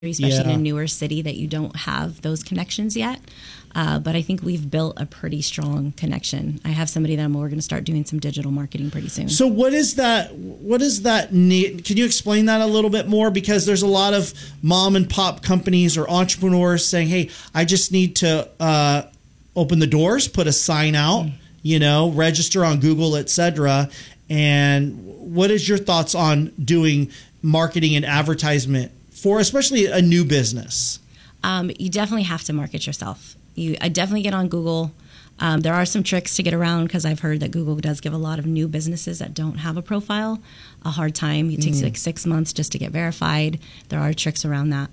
especially in a newer city that you don't have those connections yet. But I think we've built a pretty strong connection. I have somebody that we're going to start doing some digital marketing pretty soon. So what is that need? Can you explain that a little bit more? Because there's a lot of mom and pop companies or entrepreneurs saying, hey, I just need to open the doors, put a sign out, register on Google, etc. And what is your thoughts on doing marketing and advertisement for especially a new business? You definitely have to market yourself. I definitely get on Google. There are some tricks to get around because I've heard that Google does give a lot of new businesses that don't have a profile a hard time. It takes like 6 months just to get verified. There are tricks around that.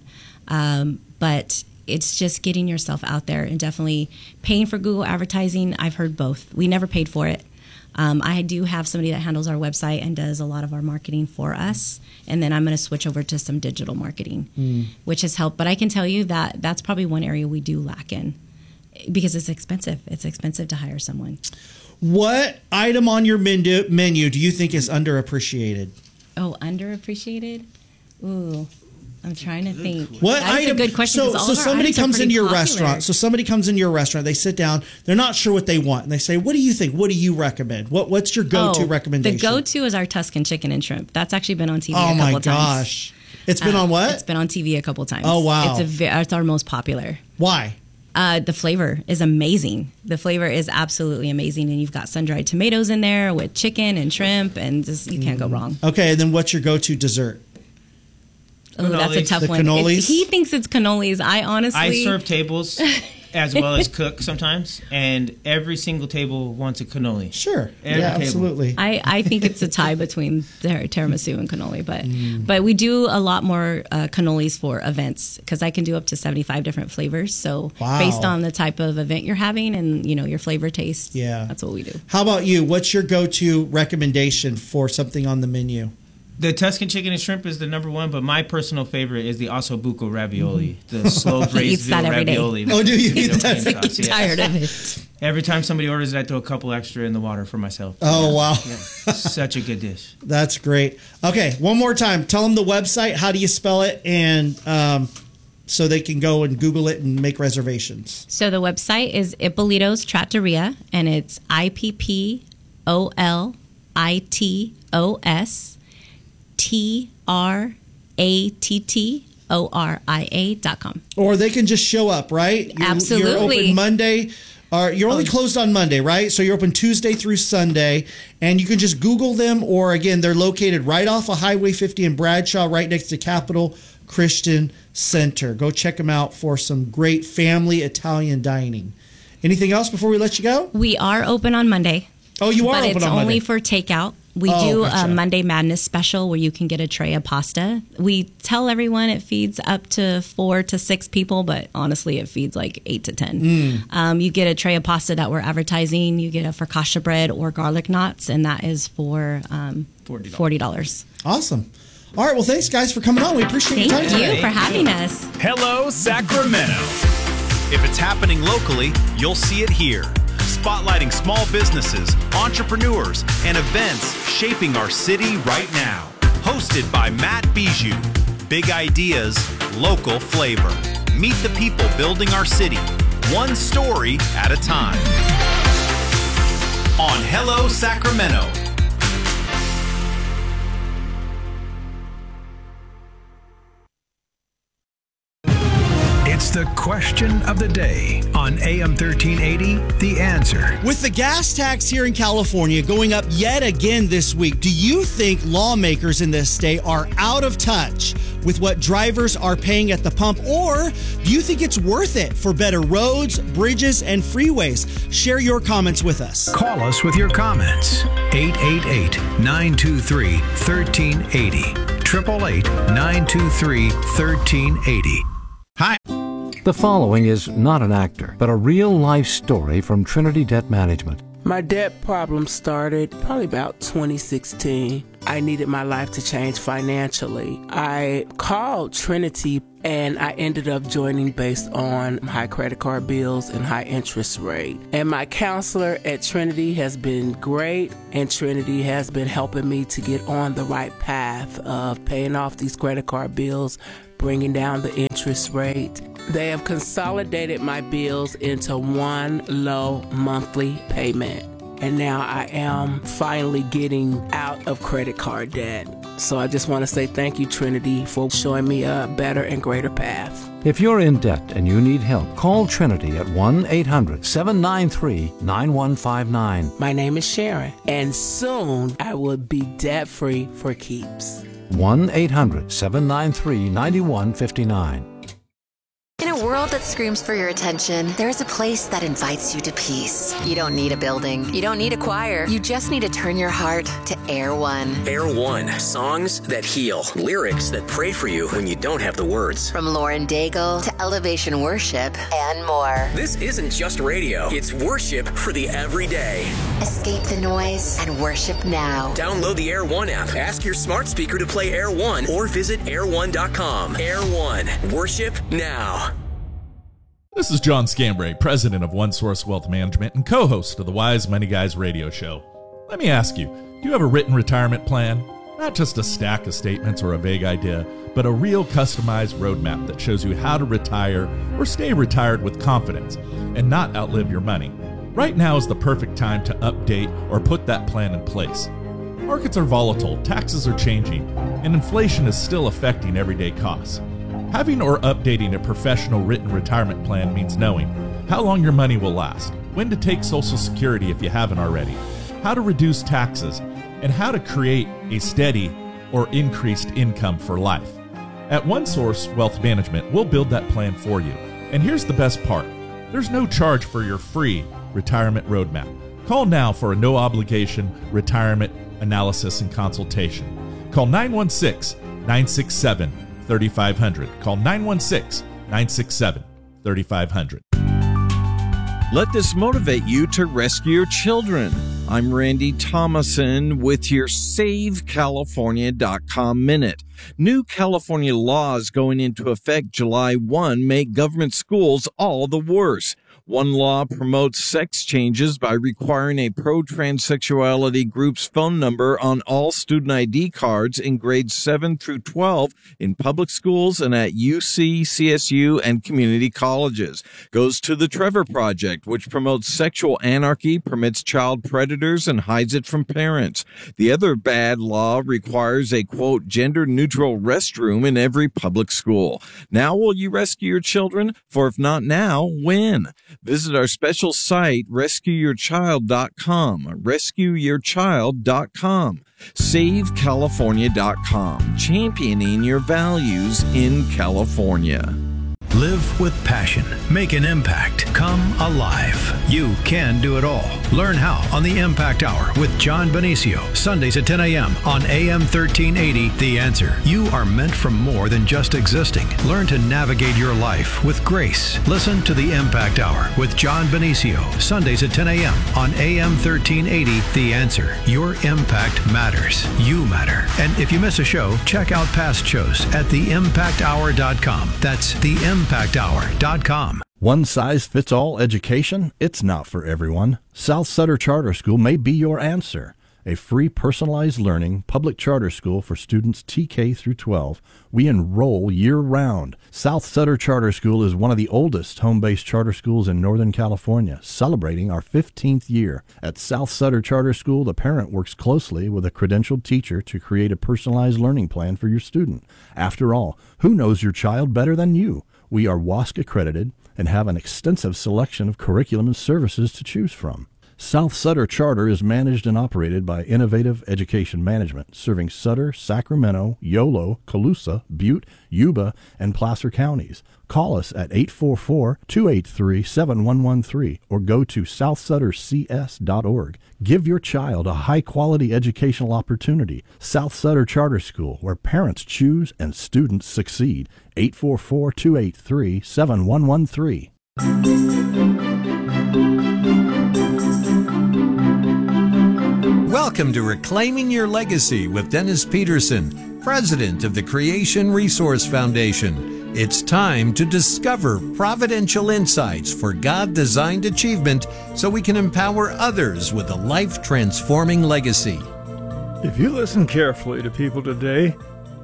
But it's just getting yourself out there and definitely paying for Google advertising. I've heard both. We never paid for it. I do have somebody that handles our website and does a lot of our marketing for us. And then I'm going to switch over to some digital marketing, which has helped. But I can tell you that that's probably one area we do lack in because it's expensive. It's expensive to hire someone. What item on your menu do you think is underappreciated? Oh, underappreciated? Ooh. I'm trying to think. What That's item? A good question. So somebody comes into your restaurant. So somebody comes into your restaurant. They sit down. They're not sure what they want, and they say, "What do you think? What do you recommend? What's your go-to recommendation?" The go-to is our Tuscan chicken and shrimp. That's actually been on TV a couple times. Oh my gosh! It's been on what? It's been on TV a couple times. Oh wow! It's our most popular. Why? The flavor is amazing. The flavor is absolutely amazing, and you've got sun-dried tomatoes in there with chicken and shrimp, and just you can't go wrong. Okay, and then what's your go-to dessert? Oh, that's a tough one. He thinks it's cannolis. I serve tables as well as cook sometimes, and every single table wants a cannoli. Sure, absolutely. I think it's a tie between tiramisu and cannoli, but we do a lot more cannolis for events because I can do up to 75 different flavors. So based on the type of event you're having and your flavor taste, that's what we do. How about you? What's your go-to recommendation for something on the menu? The Tuscan chicken and shrimp is the number one, but my personal favorite is the ossobuco ravioli, the slow braised ravioli. Oh, do you eat that? I'm tired of it. Every time somebody orders it, I throw a couple extra in the water for myself. Oh, wow. Yeah, such a good dish. That's great. Okay, one more time. Tell them the website. How do you spell it? And so they can go and Google it and make reservations. So the website is Ippolito's Trattoria, and it's IPPOLITOS.TRATTORIA.com. Or they can just show up, right? Absolutely. You're open Monday. You're only closed on Monday, right? So you're open Tuesday through Sunday. And you can just Google them. Or, again, they're located right off of Highway 50 in Bradshaw, right next to Capital Christian Center. Go check them out for some great family Italian dining. Anything else before we let you go? We are open on Monday. Oh, you are open on Monday. But it's only for takeout. We do a Monday Madness special where you can get a tray of pasta. We tell everyone it feeds up to 4 to 6 people, but honestly, it feeds like 8 to 10. You get a tray of pasta that we're advertising. You get a focaccia bread or garlic knots, and that is for $40. Awesome. All right. Well, thanks, guys, for coming on. We appreciate your time. Thank you for having us. Hello, Sacramento. If it's happening locally, you'll see it here. Spotlighting small businesses, entrepreneurs, and events shaping our city right now. Hosted by Matt Bijou. Big ideas, local flavor. Meet the people building our city, one story at a time. On Hello, Sacramento. It's the question of the day on AM 1380, The Answer. With the gas tax here in California going up yet again this week, do you think lawmakers in this state are out of touch with what drivers are paying at the pump? Or do you think it's worth it for better roads, bridges, and freeways? Share your comments with us. Call us with your comments. 888-923-1380. 888-923-1380. Hi. The following is not an actor, but a real-life story from Trinity Debt Management. My debt problem started probably about 2016. I needed my life to change financially. I called Trinity and I ended up joining based on high credit card bills and high interest rate. And my counselor at Trinity has been great, and Trinity has been helping me to get on the right path of paying off these credit card bills, bringing down the interest rate. They have consolidated my bills into one low monthly payment. And now I am finally getting out of credit card debt. So I just want to say thank you, Trinity, for showing me a better and greater path. If you're in debt and you need help, call Trinity at 1-800-793-9159. My name is Sharon, and soon I will be debt-free for keeps. 1-800-793-9159. In a world that screams for your attention, there's a place that invites you to peace. You don't need a building. You don't need a choir. You just need to turn your heart to Air One. Air One. Songs that heal. Lyrics that pray for you when you don't have the words. From Lauren Daigle to Elevation Worship and more. This isn't just radio. It's worship for the everyday. Escape the noise and worship now. Download the Air One app. Ask your smart speaker to play Air One or visit air1.com. Air One. Worship now. This is John Scambray, president of OneSource Wealth Management and co-host of the Wise Money Guys radio show. Let me ask you, do you have a written retirement plan? Not just a stack of statements or a vague idea, but a real customized roadmap that shows you how to retire or stay retired with confidence and not outlive your money. Right now is the perfect time to update or put that plan in place. Markets are volatile, taxes are changing, and inflation is still affecting everyday costs. Having or updating a professional written retirement plan means knowing how long your money will last, when to take Social Security if you haven't already, how to reduce taxes, and how to create a steady or increased income for life. At OneSource Wealth Management, we'll build that plan for you. And here's the best part. There's no charge for your free retirement roadmap. Call now for a no-obligation retirement analysis and consultation. Call 916-967-3500. Call 916-967-3500. Let this motivate you to rescue your children. I'm Randy Thomason with your SaveCalifornia.com Minute. New California laws going into effect July 1 make government schools all the worse. One law promotes sex changes by requiring a pro-transsexuality group's phone number on all student ID cards in grades 7 through 12 in public schools and at UC, CSU, and community colleges. Goes to the Trevor Project, which promotes sexual anarchy, permits child predators, and hides it from parents. The other bad law requires a, quote, gender-neutral restroom in every public school. Now will you rescue your children? For if not now, when? Visit our special site, rescueyourchild.com, rescueyourchild.com, savecalifornia.com, championing your values in California. Live with passion. Make an impact. Come alive. You can do it all. Learn how on the Impact Hour with John Benicio. Sundays at 10 a.m. on AM 1380. The Answer. You are meant for more than just existing. Learn to navigate your life with grace. Listen to the Impact Hour with John Benicio. Sundays at 10 a.m. on AM 1380. The Answer. Your impact matters. You matter. And if you miss a show, check out past shows at theimpacthour.com. That's theimpacthour.com. One-size-fits-all education? It's not for everyone. South Sutter Charter School may be your answer. A free personalized learning public charter school for students TK through 12. We enroll year-round. South Sutter Charter School is one of the oldest home-based charter schools in Northern California, celebrating our 15th year. At South Sutter Charter School, the parent works closely with a credentialed teacher to create a personalized learning plan for your student. After all, who knows your child better than you? We are WASC accredited and have an extensive selection of curriculum and services to choose from. South Sutter Charter is managed and operated by Innovative Education Management, serving Sutter, Sacramento, Yolo, Colusa, Butte, Yuba, and Placer counties. Call us at 844-283-7113 or go to southsuttercs.org. Give your child a high-quality educational opportunity. South Sutter Charter School, where parents choose and students succeed. 844-283-7113. Welcome to Reclaiming Your Legacy with Dennis Peterson, president of the Creation Resource Foundation. It's time to discover providential insights for God-designed achievement so we can empower others with a life-transforming legacy. If you listen carefully to people today,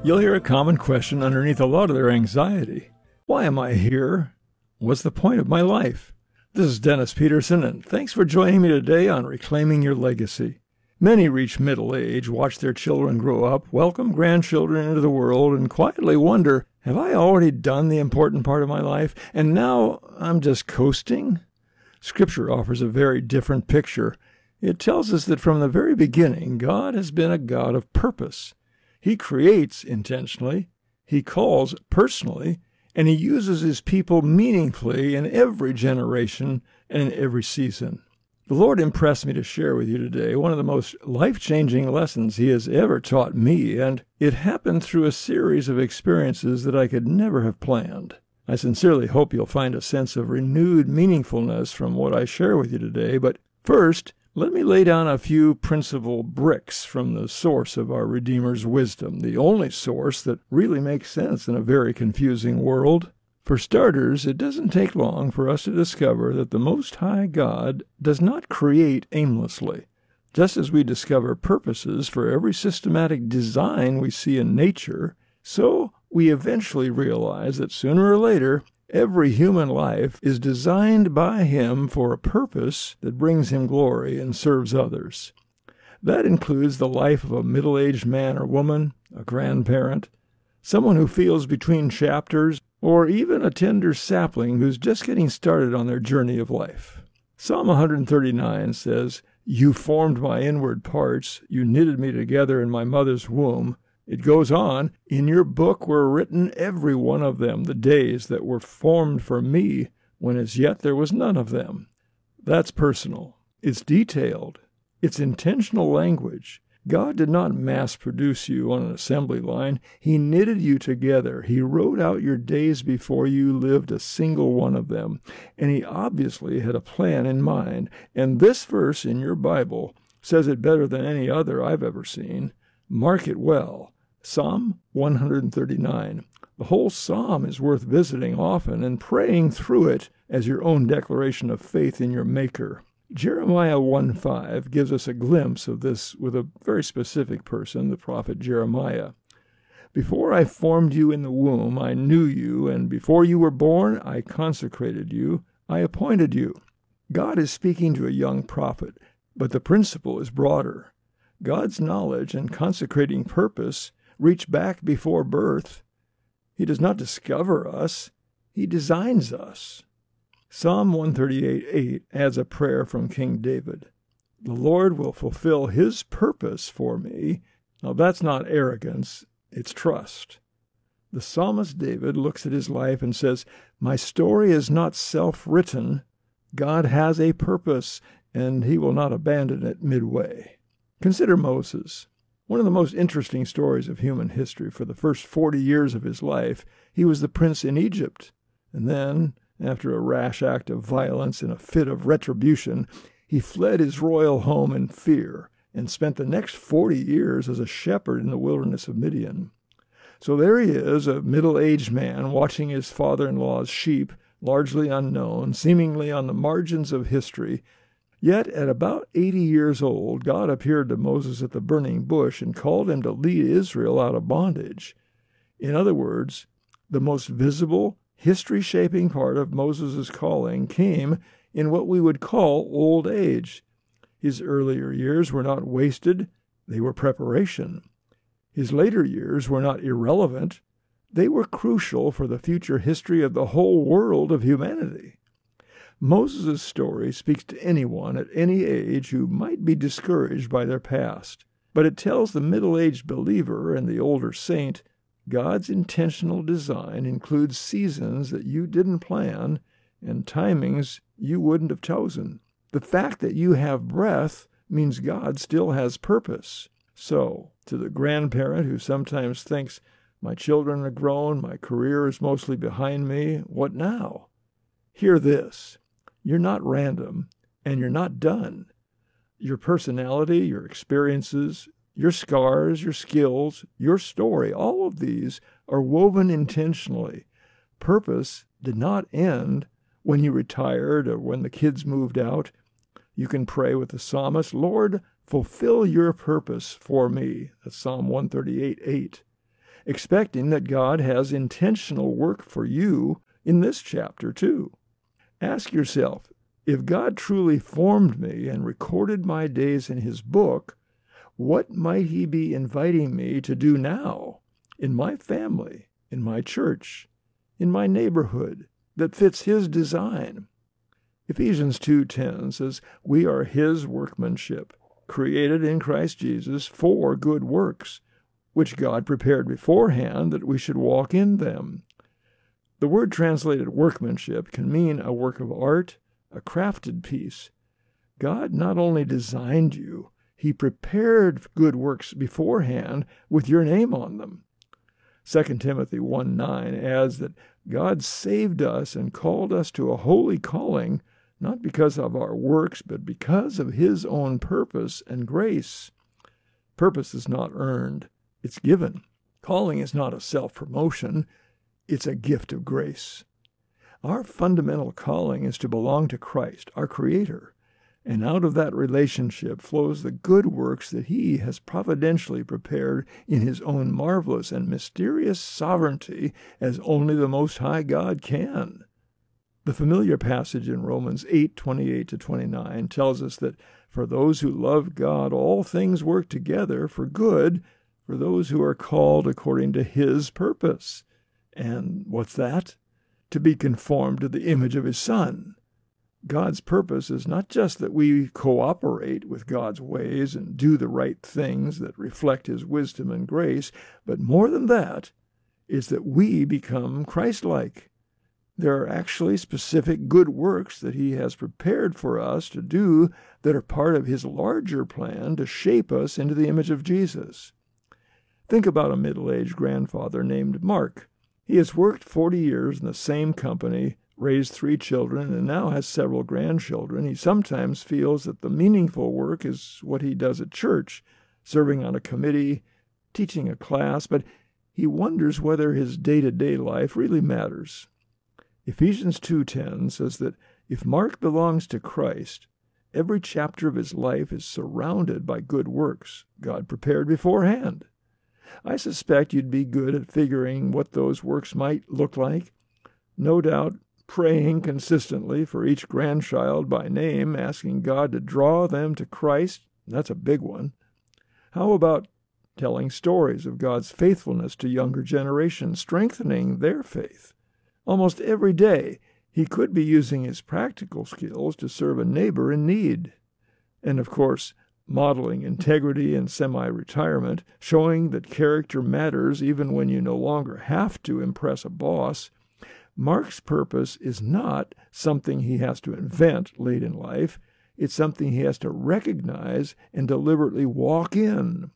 You'll hear a common question underneath a lot of their anxiety. Why am I here? What's the point of my life? This is Dennis Peterson, and thanks for joining me today on Reclaiming Your Legacy. Many reach middle age, watch their children grow up, welcome grandchildren into the world, and quietly wonder, have I already done the important part of my life, and now I'm just coasting? Scripture offers a very different picture. It tells us that from the very beginning, God has been a God of purpose. He creates intentionally, He calls personally, and He uses His people meaningfully in every generation and in every season. The Lord impressed me to share with you today one of the most life-changing lessons He has ever taught me, and it happened through a series of experiences that I could never have planned. I sincerely hope you'll find a sense of renewed meaningfulness from what I share with you today, but first, let me lay down a few principal bricks from the source of our Redeemer's wisdom, the only source that really makes sense in a very confusing world. For starters, it doesn't take long for us to discover that the Most High God does not create aimlessly. Just as we discover purposes for every systematic design we see in nature, so we eventually realize that sooner or later, every human life is designed by Him for a purpose that brings Him glory and serves others. That includes the life of a middle-aged man or woman, a grandparent, someone who feels between chapters, or even a tender sapling who's just getting started on their journey of life. Psalm 139 says, "You formed my inward parts, you knitted me together in my mother's womb." It goes on, "In your book were written every one of them, the days that were formed for me, when as yet there was none of them." That's personal. It's detailed. It's intentional language. God did not mass-produce you on an assembly line. He knitted you together. He wrote out your days before you lived a single one of them. And He obviously had a plan in mind. And this verse in your Bible says it better than any other I've ever seen. Mark it well. Psalm 139. The whole psalm is worth visiting often and praying through it as your own declaration of faith in your Maker. Jeremiah 1:5 gives us a glimpse of this with a very specific person, the prophet Jeremiah. "Before I formed you in the womb, I knew you, and before you were born, I consecrated you, I appointed you." God is speaking to a young prophet, but the principle is broader. God's knowledge and consecrating purpose reach back before birth. He does not discover us, He designs us. Psalm 138:8 adds a prayer from King David. "The Lord will fulfill His purpose for me." Now that's not arrogance, it's trust. The psalmist David looks at his life and says, "My story is not self-written. God has a purpose, and He will not abandon it midway." Consider Moses. One of the most interesting stories of human history. For the first 40 years of his life, he was the prince in Egypt. And then, after a rash act of violence and a fit of retribution, he fled his royal home in fear and spent the next 40 years as a shepherd in the wilderness of Midian. So there he is, a middle-aged man, watching his father-in-law's sheep, largely unknown, seemingly on the margins of history. Yet at about 80 years old, God appeared to Moses at the burning bush and called him to lead Israel out of bondage. In other words, the most visible, history-shaping part of Moses' calling came in what we would call old age. His earlier years were not wasted, they were preparation. His later years were not irrelevant, they were crucial for the future history of the whole world of humanity. Moses' story speaks to anyone at any age who might be discouraged by their past, but it tells the middle-aged believer and the older saint God's intentional design includes seasons that you didn't plan and timings you wouldn't have chosen. The fact that you have breath means God still has purpose. So, to the grandparent who sometimes thinks, "My children are grown, my career is mostly behind me, what now?" Hear this. You're not random, and you're not done. Your personality, your experiences, your scars, your skills, your story, all of these are woven intentionally. Purpose did not end when you retired or when the kids moved out. You can pray with the psalmist, "Lord, fulfill your purpose for me." That's Psalm 138:8. expecting that God has intentional work for you in this chapter too. Ask yourself, if God truly formed me and recorded my days in his book, what might he be inviting me to do now in my family, in my church, in my neighborhood that fits his design? Ephesians 2:10 says, "We are his workmanship, created in Christ Jesus for good works, which God prepared beforehand that we should walk in them." The word translated workmanship can mean a work of art, a crafted piece. God not only designed you, he prepared good works beforehand with your name on them. 2 Timothy 1:9 adds that God saved us and called us to a holy calling, not because of our works, but because of his own purpose and grace. Purpose is not earned, it's given. Calling is not a self-promotion, it's a gift of grace. Our fundamental calling is to belong to Christ, our Creator, and out of that relationship flows the good works that he has providentially prepared in his own marvelous and mysterious sovereignty as only the Most High God can. The familiar passage in Romans 8:28-29 tells us that for those who love God, all things work together for good for those who are called according to his purpose. And what's that? To be conformed to the image of his Son. God's purpose is not just that we cooperate with God's ways and do the right things that reflect his wisdom and grace, but more than that, is that we become Christ-like. There are actually specific good works that he has prepared for us to do that are part of his larger plan to shape us into the image of Jesus. Think about a middle-aged grandfather named Mark. He has worked 40 years in the same company, raised 3 children, and now has several grandchildren. He sometimes feels that the meaningful work is what he does at church, serving on a committee, teaching a class, but he wonders whether his day-to-day life really matters. Ephesians 2:10 says that if Mark belongs to Christ, every chapter of his life is surrounded by good works God prepared beforehand. I suspect you'd be good at figuring what those works might look like. No doubt praying consistently for each grandchild by name, asking God to draw them to Christ, that's a big one. How about telling stories of God's faithfulness to younger generations, strengthening their faith? Almost every day, he could be using his practical skills to serve a neighbor in need. And of course, modeling integrity in semi-retirement, showing that character matters even when you no longer have to impress a boss. Mark's purpose is not something he has to invent late in life. It's something he has to recognize and deliberately walk in.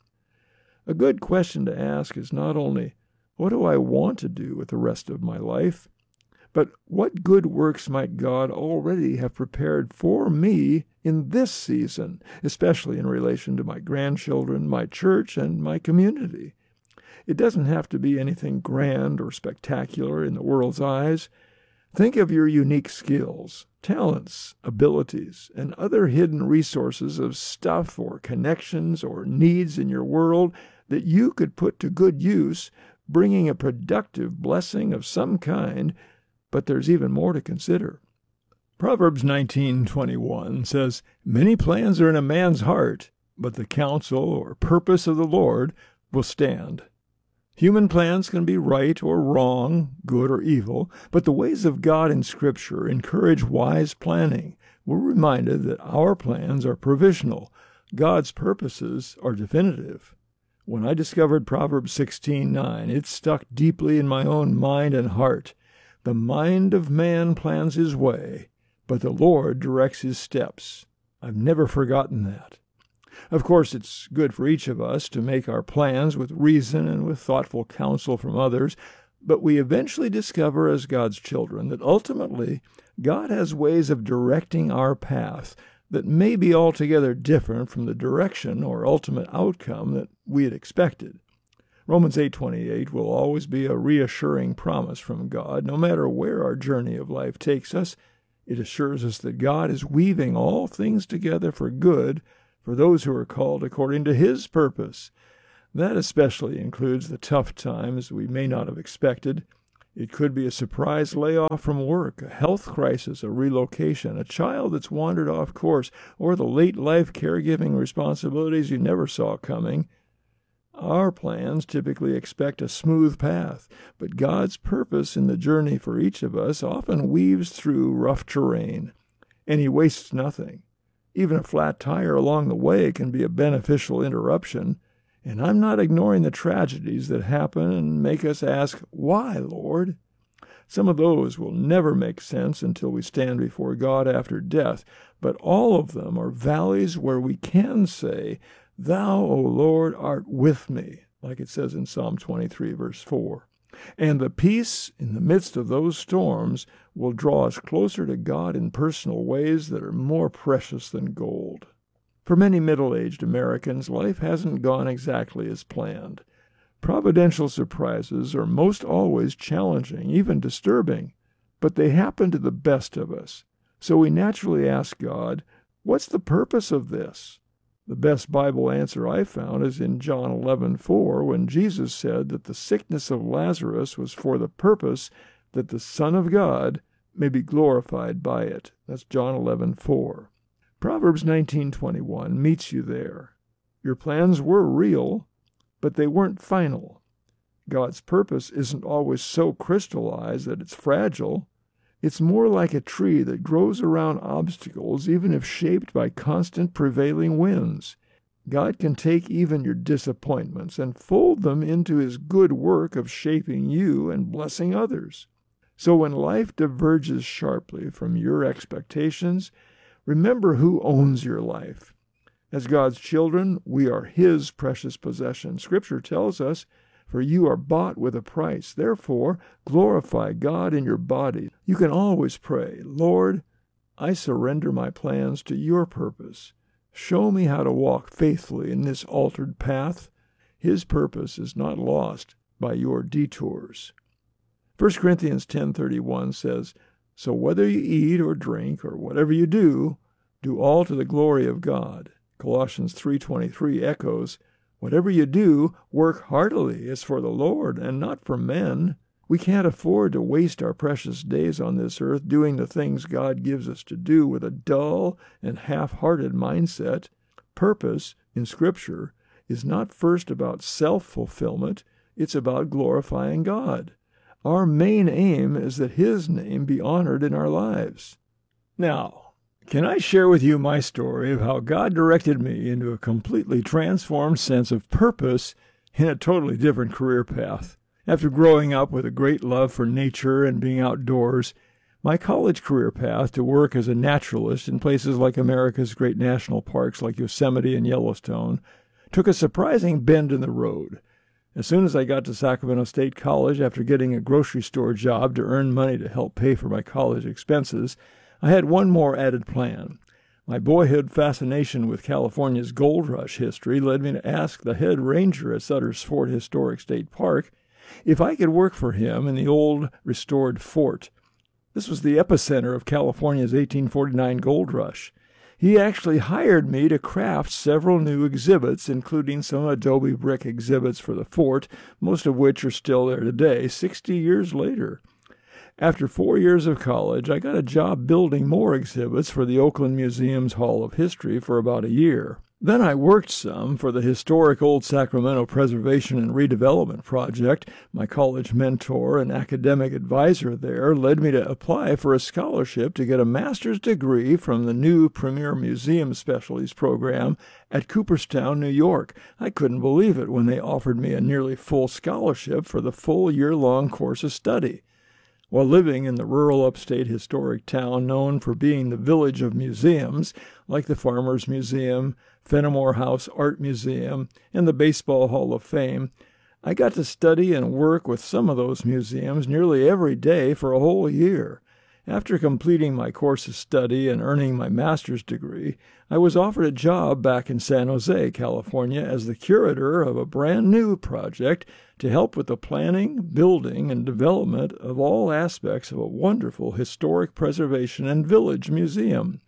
A good question to ask is not only, what do I want to do with the rest of my life? But what good works might God already have prepared for me in this season, especially in relation to my grandchildren, my church, and my community? It doesn't have to be anything grand or spectacular in the world's eyes. Think of your unique skills, talents, abilities, and other hidden resources of stuff or connections or needs in your world that you could put to good use, bringing a productive blessing of some kind. But there's even more to consider. Proverbs 19:21 says, "Many plans are in a man's heart, but the counsel or purpose of the Lord will stand." Human plans can be right or wrong, good or evil, but the ways of God in Scripture encourage wise planning. We're reminded that our plans are provisional. God's purposes are definitive. When I discovered Proverbs 16:9, it stuck deeply in my own mind and heart. The mind of man plans his way, but the Lord directs his steps. I've never forgotten that. Of course, it's good for each of us to make our plans with reason and with thoughtful counsel from others, but we eventually discover as God's children that ultimately God has ways of directing our path that may be altogether different from the direction or ultimate outcome that we had expected. Romans 8:28 will always be a reassuring promise from God. No matter where our journey of life takes us, it assures us that God is weaving all things together for good for those who are called according to his purpose. That especially includes the tough times we may not have expected. It could be a surprise layoff from work, a health crisis, a relocation, a child that's wandered off course, or the late-life caregiving responsibilities you never saw coming. Our plans typically expect a smooth path, but God's purpose in the journey for each of us often weaves through rough terrain, and He wastes nothing. Even a flat tire along the way can be a beneficial interruption. And I'm not ignoring the tragedies that happen and make us ask, why, Lord? Some of those will never make sense until we stand before God after death, but all of them are valleys where we can say, Thou, O Lord, art with me, like it says in Psalm 23, verse 4. And the peace in the midst of those storms will draw us closer to God in personal ways that are more precious than gold. For many middle-aged Americans, life hasn't gone exactly as planned. Providential surprises are most always challenging, even disturbing, but they happen to the best of us. So we naturally ask God, what's the purpose of this? The best Bible answer I found is in John 11:4, when Jesus said that the sickness of Lazarus was for the purpose that the Son of God may be glorified by it. That's John 11:4. Proverbs 19:21 meets you there. Your plans were real, but they weren't final. God's purpose isn't always so crystallized that it's fragile. It's more like a tree that grows around obstacles, even if shaped by constant prevailing winds. God can take even your disappointments and fold them into His good work of shaping you and blessing others. So when life diverges sharply from your expectations, remember who owns your life. As God's children, we are His precious possession. Scripture tells us, for you are bought with a price. Therefore, glorify God in your body. You can always pray, Lord, I surrender my plans to your purpose. Show me how to walk faithfully in this altered path. His purpose is not lost by your detours. 1 Corinthians 10:31 says, So whether you eat or drink or whatever you do all to the glory of God. Colossians 3:23 echoes, Whatever you do, work heartily as for the Lord and not for men. We can't afford to waste our precious days on this earth doing the things God gives us to do with a dull and half-hearted mindset. Purpose, in Scripture, is not first about self-fulfillment, it's about glorifying God. Our main aim is that His name be honored in our lives. Now, can I share with you my story of how God directed me into a completely transformed sense of purpose in a totally different career path? After growing up with a great love for nature and being outdoors, my college career path to work as a naturalist in places like America's great national parks like Yosemite and Yellowstone took a surprising bend in the road. As soon as I got to Sacramento State College after getting a grocery store job to earn money to help pay for my college expenses, I had one more added plan. My boyhood fascination with California's gold rush history led me to ask the head ranger at Sutter's Fort Historic State Park if I could work for him in the old restored fort. This was the epicenter of California's 1849 gold rush. He actually hired me to craft several new exhibits, including some adobe brick exhibits for the fort, most of which are still there today, 60 years later. After 4 years of college, I got a job building more exhibits for the Oakland Museum's Hall of History for about a year. Then I worked some for the historic Old Sacramento Preservation and Redevelopment Project. My college mentor and academic advisor there led me to apply for a scholarship to get a master's degree from the new Premier Museum Specialties program at Cooperstown, New York. I couldn't believe it when they offered me a nearly full scholarship for the full year-long course of study. While living in the rural upstate historic town known for being the village of museums, like the Farmers Museum, Fenimore House Art Museum, and the Baseball Hall of Fame, I got to study and work with some of those museums nearly every day for a whole year. After completing my course of study and earning my master's degree, I was offered a job back in San Jose, California, as the curator of a brand new project to help with the planning, building, and development of all aspects of a wonderful historic preservation and village museum.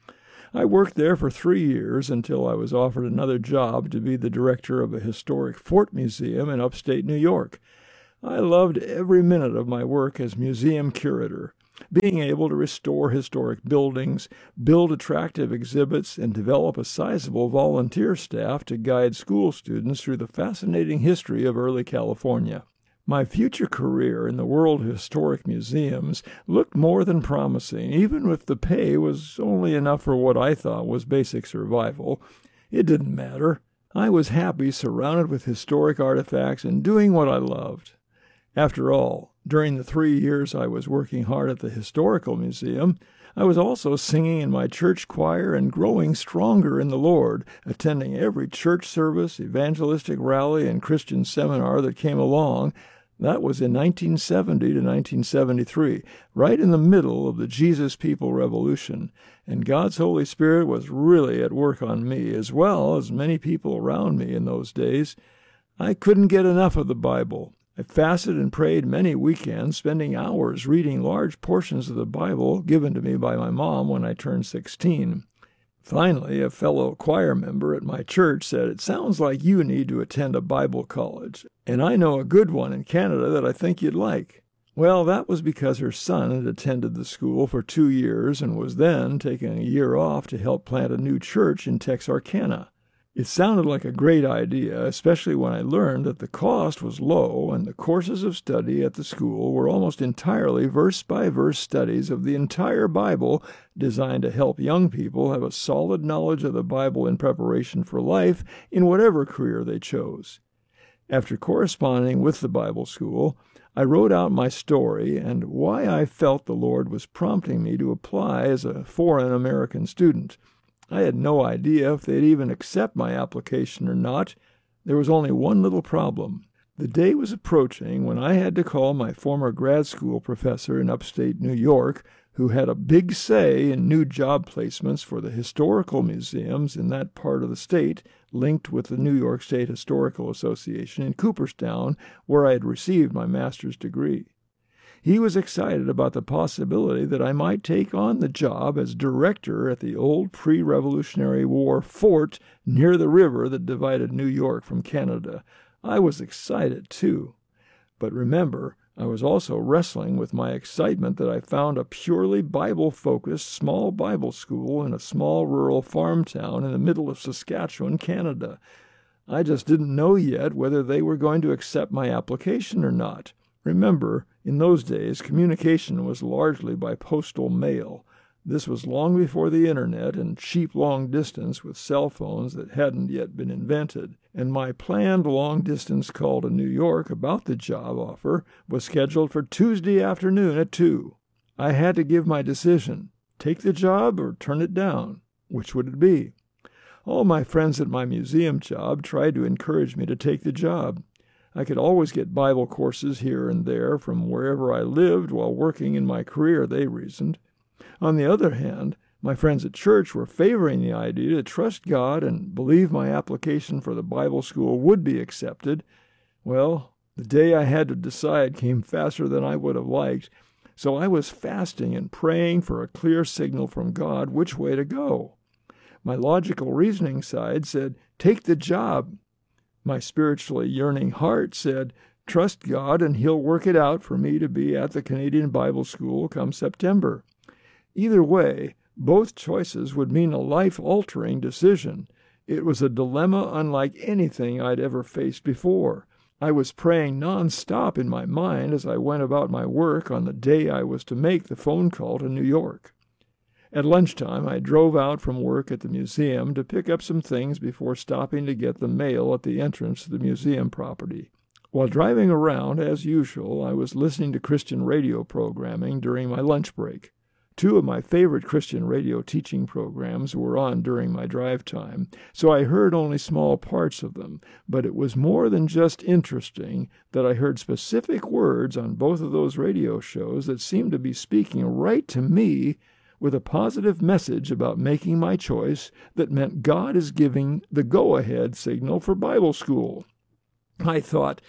I worked there for 3 years until I was offered another job to be the director of a historic fort museum in upstate New York. I loved every minute of my work as museum curator, being able to restore historic buildings, build attractive exhibits, and develop a sizable volunteer staff to guide school students through the fascinating history of early California. My future career in the world of historic museums looked more than promising, even if the pay was only enough for what I thought was basic survival. It didn't matter. I was happy surrounded with historic artifacts and doing what I loved. After all, during the 3 years I was working hard at the Historical Museum, I was also singing in my church choir and growing stronger in the Lord, attending every church service, evangelistic rally, and Christian seminar that came along. That was in 1970 to 1973, right in the middle of the Jesus People Revolution, and God's Holy Spirit was really at work on me, as well as many people around me in those days. I couldn't get enough of the Bible. I fasted and prayed many weekends, spending hours reading large portions of the Bible given to me by my mom when I turned 16. Finally, a fellow choir member at my church said, "It sounds like you need to attend a Bible college, and I know a good one in Canada that I think you'd like." Well, that was because her son had attended the school for 2 years and was then taking a year off to help plant a new church in Texarkana. It sounded like a great idea, especially when I learned that the cost was low and the courses of study at the school were almost entirely verse-by-verse studies of the entire Bible designed to help young people have a solid knowledge of the Bible in preparation for life in whatever career they chose. After corresponding with the Bible school, I wrote out my story and why I felt the Lord was prompting me to apply as a foreign American student. I had no idea if they'd even accept my application or not. There was only one little problem. The day was approaching when I had to call my former grad school professor in upstate New York, who had a big say in new job placements for the historical museums in that part of the state, linked with the New York State Historical Association in Cooperstown, where I had received my master's degree. He was excited about the possibility that I might take on the job as director at the old pre-Revolutionary War fort near the river that divided New York from Canada. I was excited, too. But remember, I was also wrestling with my excitement that I found a purely Bible-focused small Bible school in a small rural farm town in the middle of Saskatchewan, Canada. I just didn't know yet whether they were going to accept my application or not. Remember, in those days, communication was largely by postal mail. This was long before the internet and cheap long-distance with cell phones that hadn't yet been invented, and my planned long-distance call to New York about the job offer was scheduled for Tuesday afternoon at 2. I had to give my decision, take the job or turn it down. Which would it be? All my friends at my museum job tried to encourage me to take the job. I could always get Bible courses here and there from wherever I lived while working in my career, they reasoned. On the other hand, my friends at church were favoring the idea to trust God and believe my application for the Bible school would be accepted. Well, the day I had to decide came faster than I would have liked, so I was fasting and praying for a clear signal from God which way to go. My logical reasoning side said, "Take the job." My spiritually yearning heart said, "Trust God and He'll work it out for me to be at the Canadian Bible School come September." Either way, both choices would mean a life-altering decision. It was a dilemma unlike anything I'd ever faced before. I was praying non-stop in my mind as I went about my work on the day I was to make the phone call to New York. At lunchtime, I drove out from work at the museum to pick up some things before stopping to get the mail at the entrance to the museum property. While driving around, as usual, I was listening to Christian radio programming during my lunch break. 2 of my favorite Christian radio teaching programs were on during my drive time, so I heard only small parts of them, but it was more than just interesting that I heard specific words on both of those radio shows that seemed to be speaking right to me with a positive message about making my choice that meant God is giving the go-ahead signal for Bible school. I thought,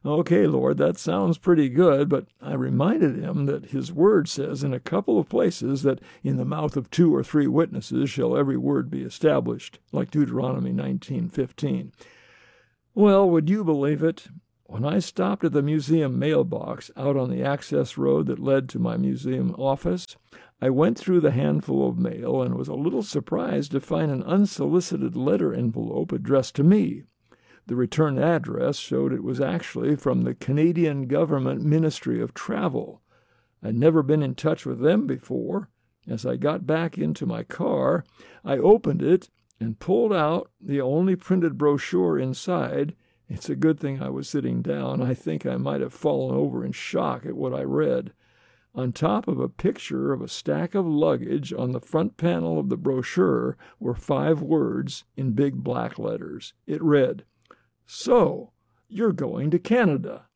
Okay, Lord, that sounds pretty good, but I reminded him that his word says in a couple of places that in the mouth of 2 or 3 witnesses shall every word be established, like Deuteronomy 19:15. Well, would you believe it? When I stopped at the museum mailbox out on the access road that led to my museum office, I went through the handful of mail and was a little surprised to find an unsolicited letter envelope addressed to me. The return address showed it was actually from the Canadian Government Ministry of Travel. I'd never been in touch with them before. As I got back into my car, I opened it and pulled out the only printed brochure inside. It's a good thing I was sitting down. I think I might have fallen over in shock at what I read. On top of a picture of a stack of luggage on the front panel of the brochure were 5 words in big black letters. It read, "So, you're going to Canada."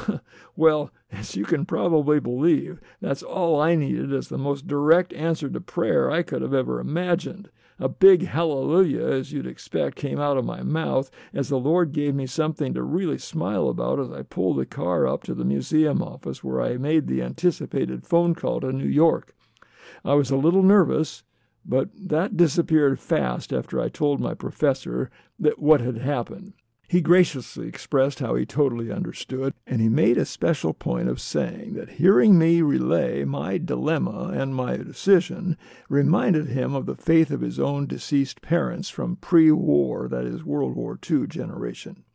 Well, as you can probably believe, that's all I needed as the most direct answer to prayer I could have ever imagined. A big hallelujah, as you'd expect, came out of my mouth as the Lord gave me something to really smile about as I pulled the car up to the museum office where I made the anticipated phone call to New York. I was a little nervous, but that disappeared fast after I told my professor that what had happened. He graciously expressed how he totally understood, and he made a special point of saying that hearing me relay my dilemma and my decision reminded him of the faith of his own deceased parents from pre-war, that is, World War II generation.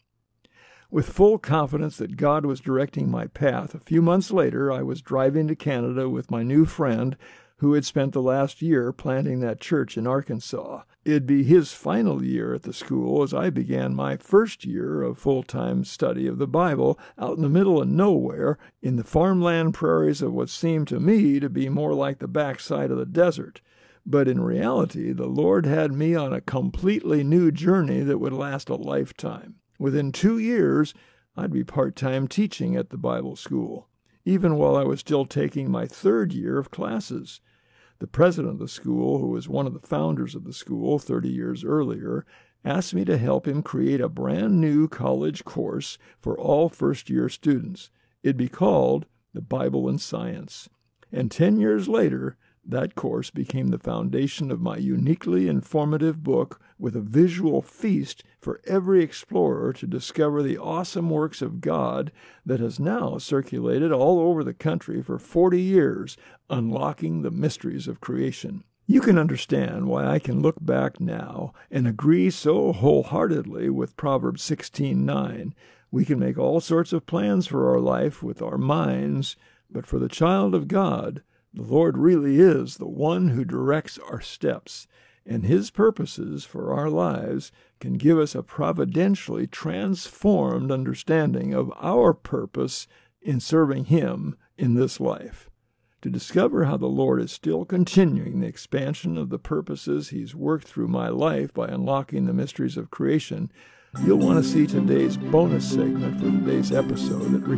With full confidence that God was directing my path, a few months later I was driving to Canada with my new friend who had spent the last year planting that church in Arkansas. It'd be his final year at the school as I began my first year of full-time study of the Bible out in the middle of nowhere in the farmland prairies of what seemed to me to be more like the backside of the desert. But in reality, the Lord had me on a completely new journey that would last a lifetime. Within 2 years, I'd be part-time teaching at the Bible school, even while I was still taking my 3rd year of classes. The president of the school, who was one of the founders of the school 30 years earlier, asked me to help him create a brand new college course for all first-year students. It'd be called The Bible and Science. And 10 years later, that course became the foundation of my uniquely informative book with a visual feast for every explorer to discover the awesome works of God that has now circulated all over the country for 40 years, unlocking the mysteries of creation. You can understand why I can look back now and agree so wholeheartedly with Proverbs 16:9. We can make all sorts of plans for our life with our minds, but for the child of God, the Lord really is the one who directs our steps, and His purposes for our lives can give us a providentially transformed understanding of our purpose in serving Him in this life. To discover how the Lord is still continuing the expansion of the purposes He's worked through my life by unlocking the mysteries of creation, you'll want to see today's bonus segment for today's episode at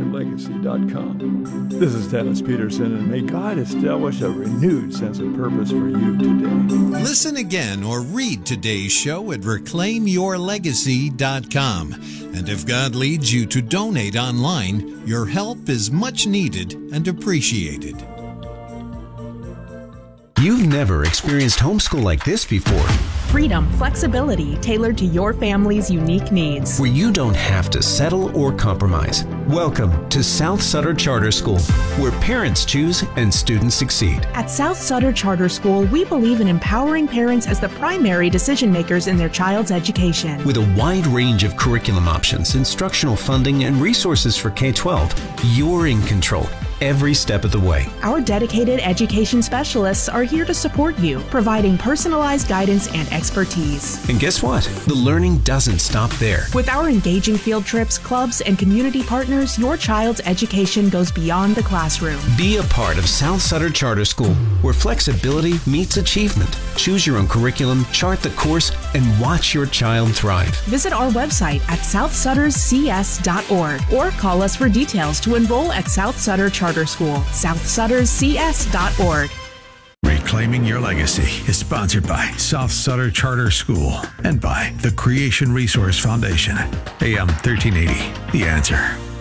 reclaimyourlegacy.com. This is Dennis Peterson, and may God establish a renewed sense of purpose for you today. Listen again or read today's show at reclaimyourlegacy.com. And if God leads you to donate online, your help is much needed and appreciated. You've never experienced homeschool like this before. Freedom, flexibility, tailored to your family's unique needs. Where you don't have to settle or compromise. Welcome to South Sutter Charter School, where parents choose and students succeed. At South Sutter Charter School, we believe in empowering parents as the primary decision makers in their child's education. With a wide range of curriculum options, instructional funding, and resources for K-12, you're in control every step of the way. Our dedicated education specialists are here to support you, providing personalized guidance and expertise. And guess what? The learning doesn't stop there. With our engaging field trips, clubs, and community partners, your child's education goes beyond the classroom. Be a part of South Sutter Charter School, where flexibility meets achievement. Choose your own curriculum, chart the course, and watch your child thrive. Visit our website at southsutterscs.org or call us for details to enroll at South Sutter Charter School, southsutterscs.org. Reclaiming Your Legacy is sponsored by South Sutter Charter School and by the Creation Resource Foundation. AM 1380, The Answer.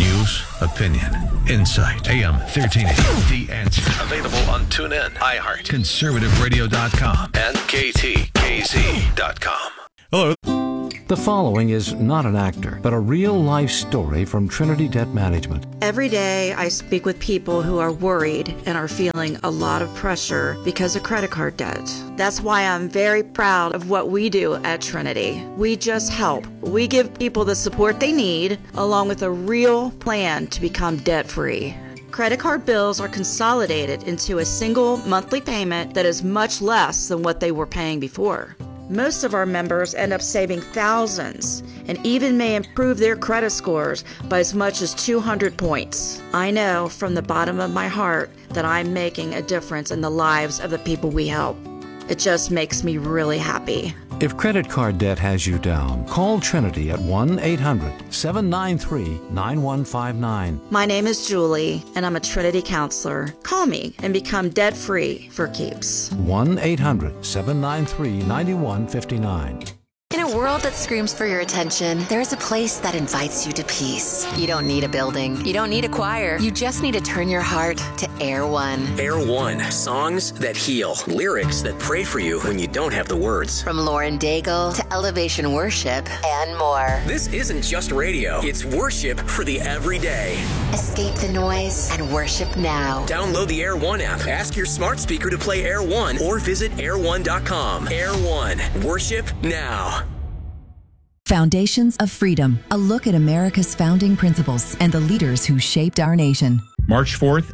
News, opinion, insight. AM 1380. The Answer. Available on TuneIn, iHeart, conservativeradio.com, and KTKZ.com. Hello. The following is not an actor, but a real-life story from Trinity Debt Management. Every day I speak with people who are worried and are feeling a lot of pressure because of credit card debt. That's why I'm very proud of what we do at Trinity. We just help. We give people the support they need, along with a real plan to become debt-free. Credit card bills are consolidated into a single monthly payment that is much less than what they were paying before. Most of our members end up saving thousands and even may improve their credit scores by as much as 200 points. I know from the bottom of my heart that I'm making a difference in the lives of the people we help. It just makes me really happy. If credit card debt has you down, call Trinity at 1-800-793-9159. My name is Julie, and I'm a Trinity counselor. Call me and become debt-free for keeps. 1-800-793-9159. In a world that screams for your attention, there is a place that invites you to peace. You don't need a building. You don't need a choir. You just need to turn your heart to Air One. Air One. Songs that heal. Lyrics that pray for you when you don't have the words. From Lauren Daigle to Elevation Worship and more. This isn't just radio. It's worship for the everyday. Escape the noise and worship now. Download the Air One app. Ask your smart speaker to play Air One or visit air1.com. Air One. Worship now. Foundations of Freedom, a look at America's founding principles and the leaders who shaped our nation. March 4th,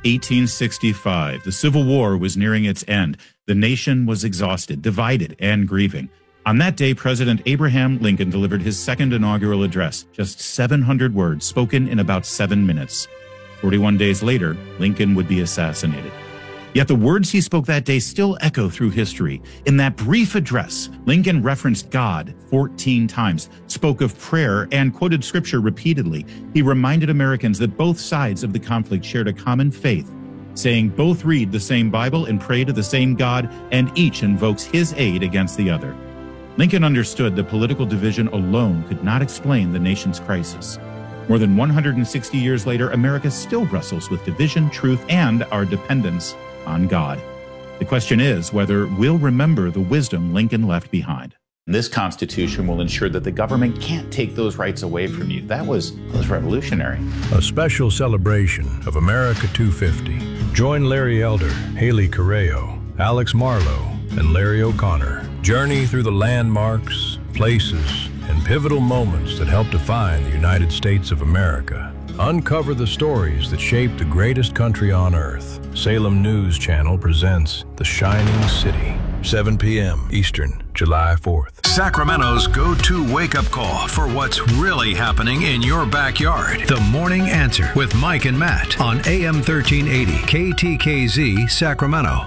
1865. The Civil War was nearing its end. The nation was exhausted, divided, and grieving. On that day, President Abraham Lincoln delivered his second inaugural address, just 700 words spoken in about 7 minutes. 41 days later, Lincoln would be assassinated. Yet the words he spoke that day still echo through history. In that brief address, Lincoln referenced God 14 times, spoke of prayer, and quoted scripture repeatedly. He reminded Americans that both sides of the conflict shared a common faith, saying both read the same Bible and pray to the same God, and each invokes his aid against the other. Lincoln understood that political division alone could not explain the nation's crisis. More than 160 years later, America still wrestles with division, truth, and our dependence on God. The question is whether we'll remember the wisdom Lincoln left behind. This Constitution will ensure that the government can't take those rights away from you. That was revolutionary. A special celebration of America 250. Join Larry Elder, Haley Correo, Alex Marlowe, and Larry O'Connor. Journey through the landmarks, places, and pivotal moments that help define the United States of America. Uncover the stories that shaped the greatest country on earth. Salem News Channel presents The Shining City, 7 p.m. Eastern, July 4th. Sacramento's go-to wake-up call for what's really happening in your backyard. The Morning Answer with Mike and Matt on AM 1380 KTKZ Sacramento.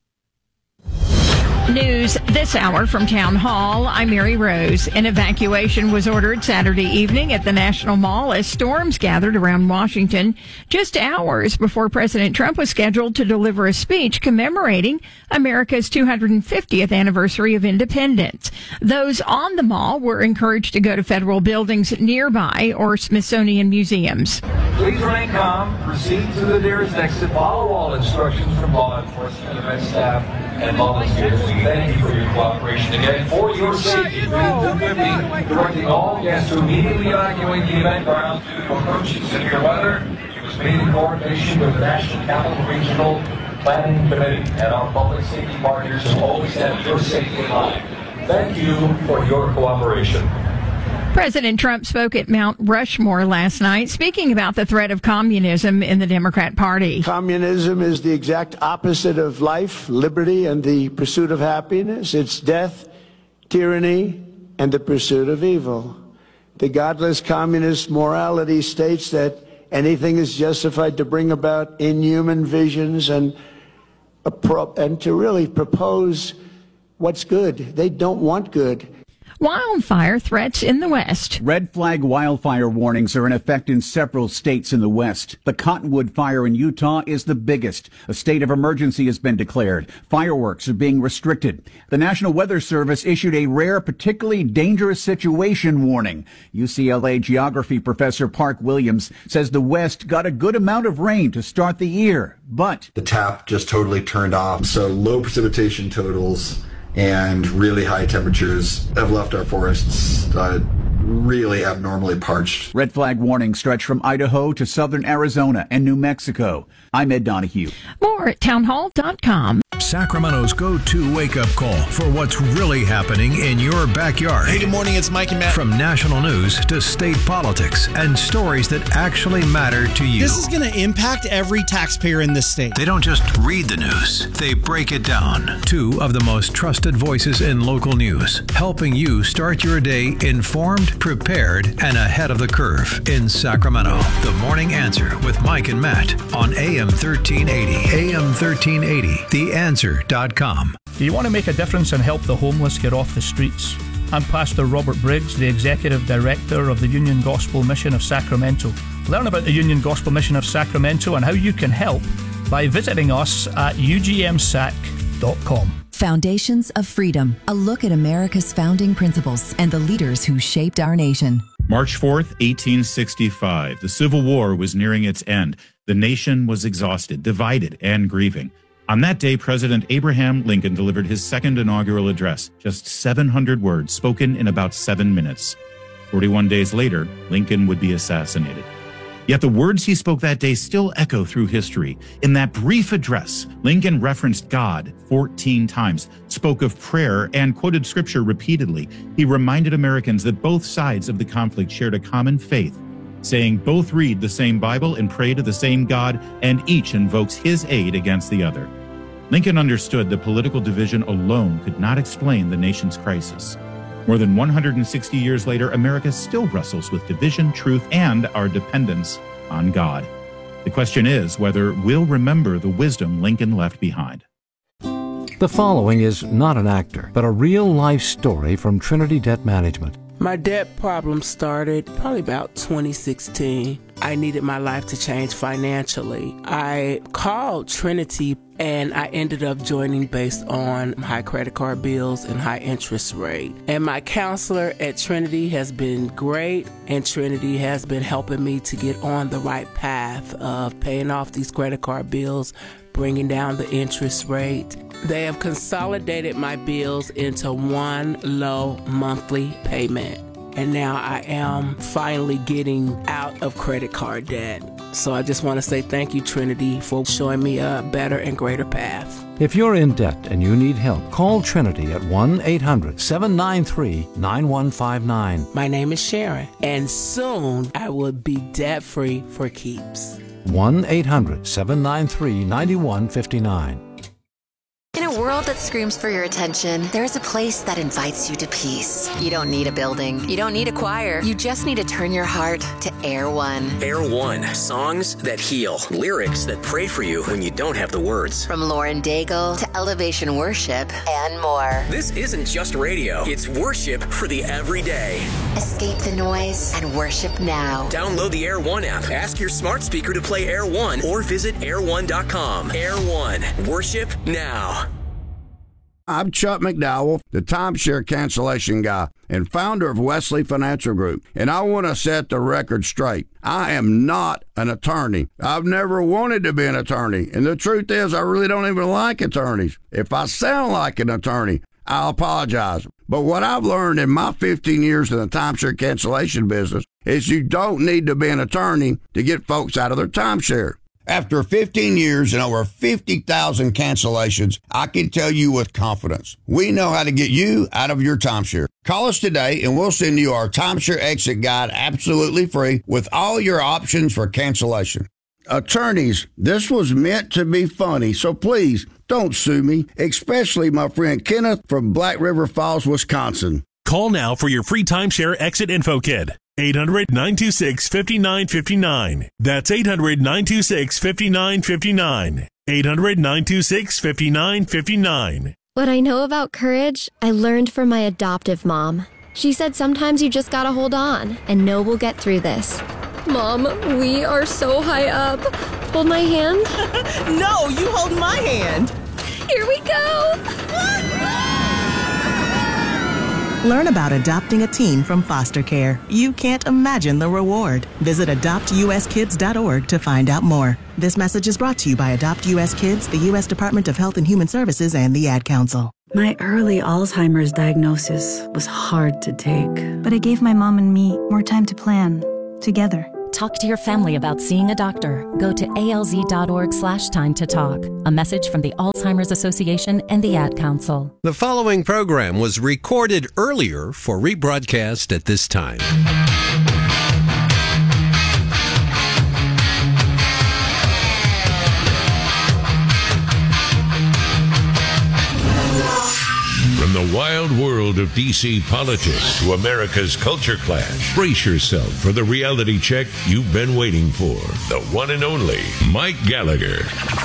News this hour from Town Hall. I'm Mary Rose. An evacuation was ordered Saturday evening at the National Mall as storms gathered around Washington just hours before President Trump was scheduled to deliver a speech commemorating America's 250th anniversary of independence. Those on the mall were encouraged to go to federal buildings nearby or Smithsonian museums. Please remain calm, proceed to the nearest exit, follow all instructions from law enforcement, event staff, and volunteers. Thank you for your cooperation again. For your safety, directing all guests to immediately evacuate the event ground due to approaching severe weather. It was made in coordination with the National Capital Regional Planning Committee and our public safety partners who always have your safety in mind. Thank you for your cooperation. President Trump spoke at Mount Rushmore last night, speaking about the threat of communism in the Democrat Party. Communism is the exact opposite of life, liberty, and the pursuit of happiness. It's death, tyranny, and the pursuit of evil. The godless communist morality states that anything is justified to bring about inhuman visions and to really propose what's good. They don't want good. Wildfire threats in the West. Red flag wildfire warnings are in effect in several states in the West. The Cottonwood fire in Utah is the biggest. A state of emergency has been declared. Fireworks are being restricted. The National Weather Service issued a rare, particularly dangerous situation warning. UCLA geography professor Park Williams says the West got a good amount of rain to start the year, but the tap just totally turned off. So low precipitation totals and really high temperatures have left our forests really abnormally parched. Red flag warnings stretch from Idaho to southern Arizona and New Mexico. I'm Ed Donahue. More at townhall.com. Sacramento's go-to wake-up call for what's really happening in your backyard. Hey, good morning. It's Mike and Matt. From national news to state politics and stories that actually matter to you. This is going to impact every taxpayer in this state. They don't just read the news, they break it down. Two of the most trusted voices in local news, helping you start your day informed, prepared, and ahead of the curve in Sacramento. The Morning Answer with Mike and Matt on AM 1380. AM 1380, theanswer.com. Do you want to make a difference and help the homeless get off the streets? I'm Pastor Robert Briggs, the Executive Director of the Union Gospel Mission of Sacramento. Learn about the Union Gospel Mission of Sacramento and how you can help by visiting us at ugmsac.com. Foundations of Freedom, a look at America's founding principles and the leaders who shaped our nation. March 4th, 1865. The Civil War was nearing its end. The nation was exhausted, divided, and grieving. On that day, President Abraham Lincoln delivered his second inaugural address, just 700 words spoken in about 7 minutes. 41 days later, Lincoln would be assassinated. Yet the words he spoke that day still echo through history. In that brief address, Lincoln referenced God 14 times, spoke of prayer, and quoted scripture repeatedly. He reminded Americans that both sides of the conflict shared a common faith, saying both read the same Bible and pray to the same God, and each invokes his aid against the other. Lincoln understood that political division alone could not explain the nation's crisis. More than 160 years later, America still wrestles with division, truth, and our dependence on God. The question is whether we'll remember the wisdom Lincoln left behind. The following is not an actor, but a real-life story from Trinity Debt Management. My debt problem started probably about 2016. I needed my life to change financially. I called Trinity and I ended up joining based on high credit card bills and high interest rate. And my counselor at Trinity has been great, and Trinity has been helping me to get on the right path of paying off these credit card bills, bringing down the interest rate. They have consolidated my bills into one low monthly payment. And now I am finally getting out of credit card debt. So I just want to say thank you, Trinity, for showing me a better and greater path. If you're in debt and you need help, call Trinity at 1-800-793-9159. My name is Sharon, and soon I will be debt-free for keeps. 1-800-793-9159. In a world that screams for your attention, there's a place that invites you to peace. You don't need a building. You don't need a choir. You just need to turn your heart to Air One. Air One, songs that heal, lyrics that pray for you when you don't have the words. From Lauren Daigle to Elevation Worship and more. This isn't just radio. It's worship for the everyday. Escape the noise and worship now. Download the Air One app. Ask your smart speaker to play Air One or visit air1.com. Air One, worship now. I'm Chuck McDowell, the timeshare cancellation guy and founder of Wesley Financial Group, and I want to set the record straight. I am not an attorney. I've never wanted to be an attorney, and the truth is I really don't even like attorneys. If I sound like an attorney, I'll apologize. But what I've learned in my 15 years in the timeshare cancellation business is you don't need to be an attorney to get folks out of their timeshare. After 15 years and over 50,000 cancellations, I can tell you with confidence, we know how to get you out of your timeshare. Call us today and we'll send you our timeshare exit guide absolutely free with all your options for cancellation. Attorneys, this was meant to be funny, so please don't sue me, especially my friend Kenneth from Black River Falls, Wisconsin. Call now for your free timeshare exit info kit. 800-926-5959. That's 800-926-5959. 800-926-5959. What I know about courage, I learned from my adoptive mom. She said sometimes you just gotta hold on and know we'll get through this. Mom, we are so high up. Hold my hand. No, you hold my hand. Here we go. Learn about adopting a teen from foster care. You can't imagine the reward. Visit adoptuskids.org to find out more. This message is brought to you by Adopt U.S. Kids, the U.S. Department of Health and Human Services, and the Ad Council. My early Alzheimer's diagnosis was hard to take. But it gave my mom and me more time to plan, together. Talk to your family about seeing a doctor. Go to alz.org/time to talk. A message from the Alzheimer's Association and the Ad Council. The following program was recorded earlier for rebroadcast at this time. From the wild world of D.C. politics to America's culture clash, brace yourself for the reality check you've been waiting for. The one and only Mike Gallagher.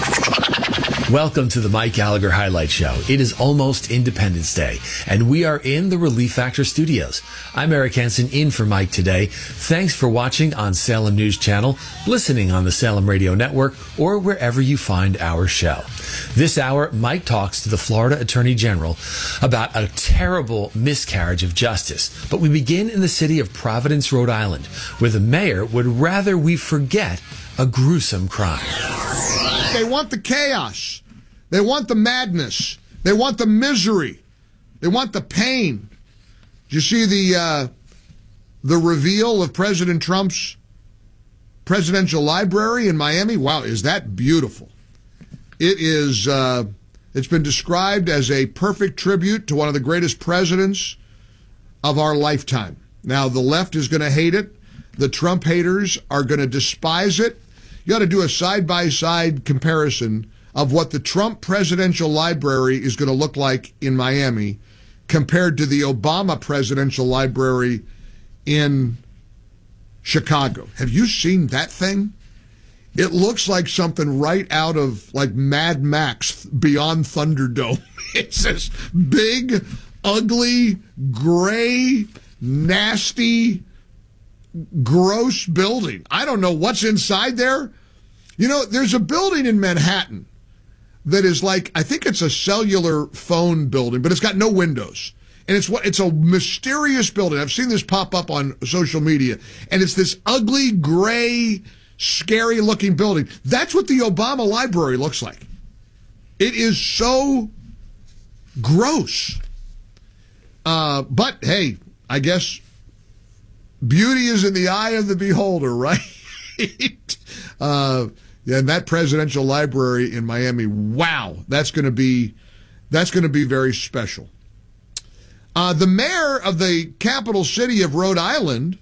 Welcome to the Mike Gallagher Highlight Show. It is almost Independence Day, and we are in the Relief Factor studios. I'm Eric Hansen in for Mike today. Thanks for watching on Salem News Channel, listening on the Salem Radio Network, or wherever you find our show. This hour, Mike talks to the Florida Attorney General about a terrible miscarriage of justice. But we begin in the city of Providence, Rhode Island, where the mayor would rather we forget a gruesome crime. They want the chaos. They want the madness. They want the misery. They want the pain. Did you see the reveal of President Trump's presidential library in Miami? Wow, is that beautiful? It is. It's been described as a perfect tribute to one of the greatest presidents of our lifetime. Now, the left is going to hate it. The Trump haters are going to despise it. You got to do a side-by-side comparison of what the Trump Presidential Library is going to look like in Miami compared to the Obama Presidential Library in Chicago. Have you seen that thing? It looks like something right out of like Mad Max Beyond Thunderdome. It's this big, ugly, gray, nasty, gross building. I don't know what's inside there. You know, there's a building in Manhattan that is like, I think it's a cellular phone building, but it's got no windows. And it's a mysterious building. I've seen this pop up on social media. And it's this ugly, gray, scary looking building. That's what the Obama Library looks like. It is so gross. But hey, I guess beauty is in the eye of the beholder, right? And that presidential library in Miami, wow, that's going to be very special. The mayor of the capital city of Rhode Island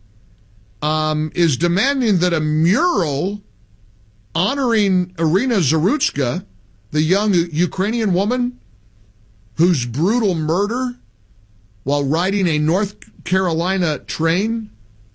is demanding that a mural honoring Irina Zarutska, the young Ukrainian woman whose brutal murder while riding a North Carolina train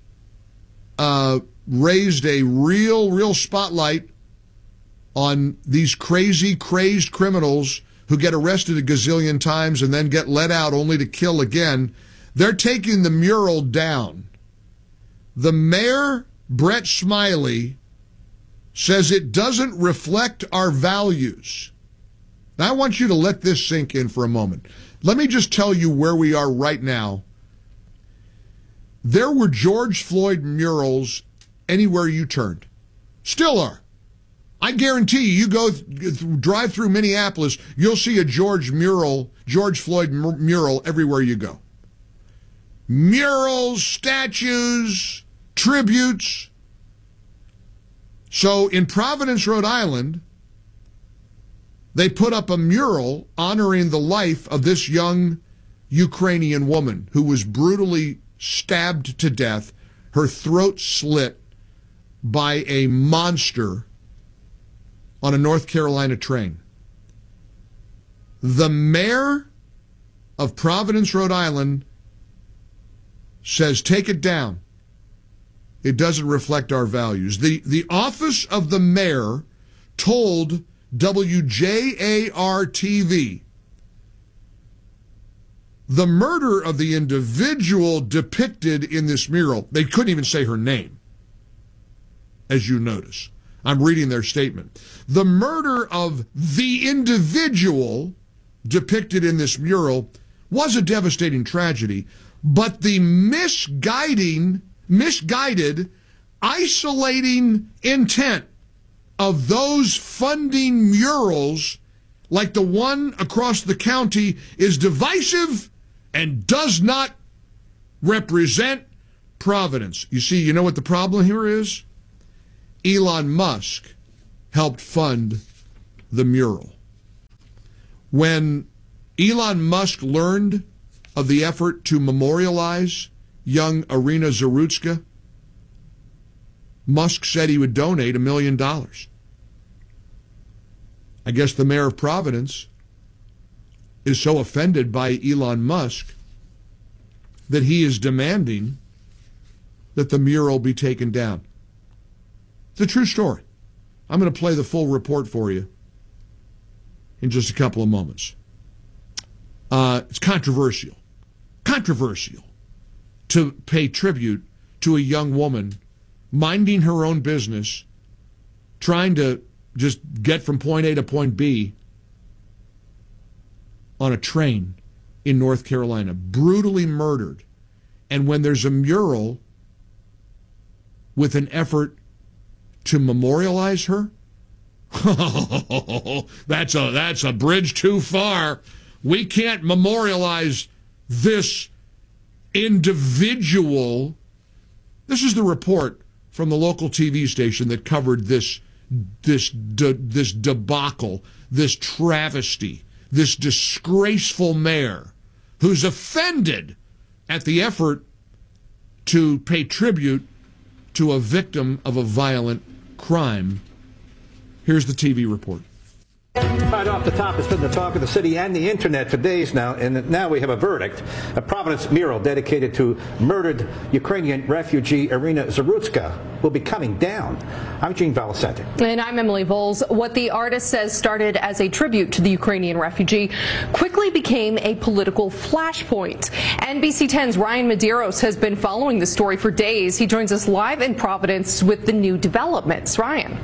raised a real spotlight on these crazy, crazed criminals who get arrested a gazillion times and then get let out only to kill again. They're taking the mural down. The mayor, Brett Smiley, says it doesn't reflect our values. Now, I want you to let this sink in for a moment. Let me just tell you where we are right now. There were George Floyd murals anywhere you turned. Still are. I guarantee you drive through Minneapolis, you'll see a George Floyd mural everywhere you go. Murals, statues, tributes. So in Providence, Rhode Island, they put up a mural honoring the life of this young Ukrainian woman who was brutally stabbed to death, her throat slit by a monster on a North Carolina train. The mayor of Providence, Rhode Island says, take it down. It doesn't reflect our values. The office of the mayor told WJAR-TV The murder of the individual depicted in this mural, they couldn't even say her name, as you notice. I'm reading their statement. The murder of the individual depicted in this mural was a devastating tragedy, but the misguided, isolating intent of those funding murals like the one across the county is divisive and does not represent Providence. You know what the problem here is? Elon Musk helped fund the mural. When Elon Musk learned of the effort to memorialize young Irina Zarutska, Musk said he would donate $1 million. I guess the mayor of Providence is so offended by Elon Musk that he is demanding that the mural be taken down. It's a true story. I'm going to play the full report for you in just a couple of moments. It's controversial to pay tribute to a young woman minding her own business, trying to just get from point A to point B on a train in North Carolina, brutally murdered. And when there's a mural with an effort to memorialize her, that's a bridge too far. We can't memorialize this individual. This is the report from the local TV station that covered this debacle, this travesty, this disgraceful mayor who's offended at the effort to pay tribute to a victim of a violent crime. Here's the TV report. Right off the top, it's been the talk of the city and the internet for days now, and now we have a verdict. A Providence mural dedicated to murdered Ukrainian refugee Irina Zarutska will be coming down. I'm Gene Valicenti. And I'm Emily Voles. What the artist says started as a tribute to the Ukrainian refugee quickly became a political flashpoint. NBC 10's Ryan Medeiros has been following the story for days. He joins us live in Providence with the new developments. Ryan.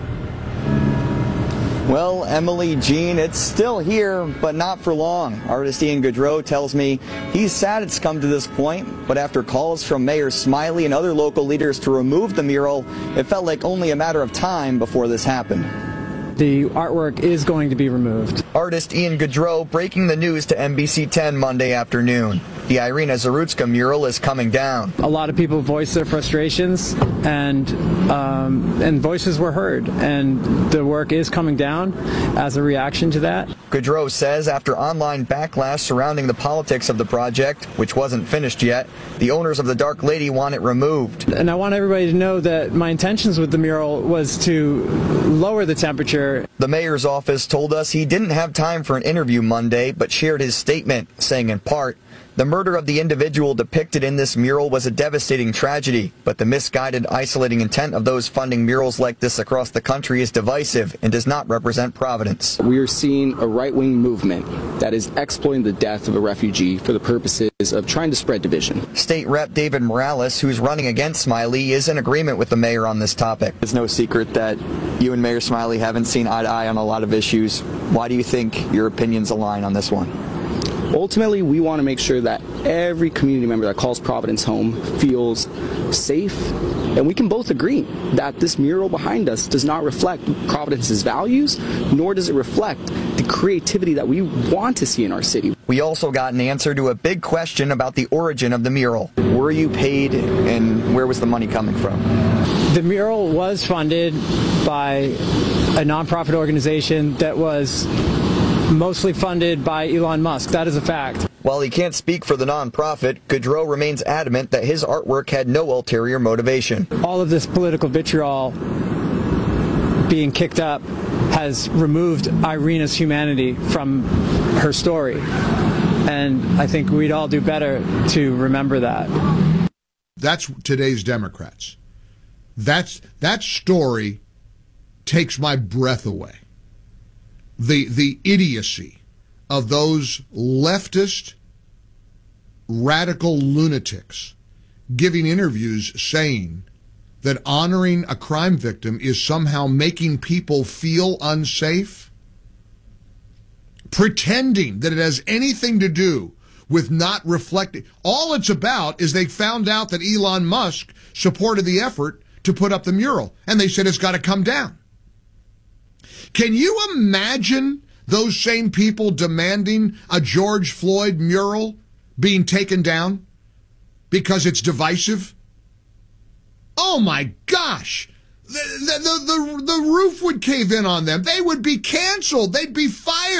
Well, Emily, Jean, it's still here, but not for long. Artist Ian Gaudreau tells me he's sad it's come to this point, but after calls from Mayor Smiley and other local leaders to remove the mural, it felt like only a matter of time before this happened. The artwork is going to be removed. Artist Ian Gaudreau breaking the news to NBC 10 Monday afternoon. The Irina Zarutska mural is coming down. A lot of people voiced their frustrations, and voices were heard, and the work is coming down as a reaction to that. Gaudreau says after online backlash surrounding the politics of the project, which wasn't finished yet, the owners of the Dark Lady want it removed. And I want everybody to know that my intentions with the mural was to lower the temperature. The mayor's office told us he didn't have time for an interview Monday, but shared his statement, saying in part, "The murder of the individual depicted in this mural was a devastating tragedy, but the misguided, isolating intent of those funding murals like this across the country is divisive and does not represent Providence." We are seeing a right-wing movement that is exploiting the death of a refugee for the purposes of trying to spread division. State Rep David Morales, who's running against Smiley, is in agreement with the mayor on this topic. It's no secret that you and Mayor Smiley haven't seen eye to eye on a lot of issues. Why do you think your opinions align on this one? Ultimately, we want to make sure that every community member that calls Providence home feels safe, and we can both agree that this mural behind us does not reflect Providence's values, nor does it reflect the creativity that we want to see in our city. We also got an answer to a big question about the origin of the mural. Were you paid, and where was the money coming from? The mural was funded by a nonprofit organization that was mostly funded by Elon Musk. That is a fact. While he can't speak for the nonprofit, Gaudreau remains adamant that his artwork had no ulterior motivation. All of this political vitriol being kicked up has removed Irina's humanity from her story. And I think we'd all do better to remember that. That's today's Democrats. That story takes my breath away. The idiocy of those leftist radical lunatics giving interviews saying that honoring a crime victim is somehow making people feel unsafe, pretending that it has anything to do with not reflecting. All it's about is they found out that Elon Musk supported the effort to put up the mural, and they said it's got to come down. Can you imagine those same people demanding a George Floyd mural being taken down because it's divisive? Oh my gosh! The roof would cave in on them. They would be canceled. They'd be fired.